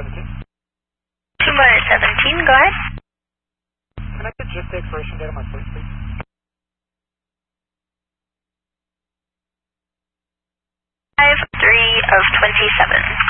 17. 2-17, go ahead. Can I get just the expiration date on my plate, please? 5/3/27.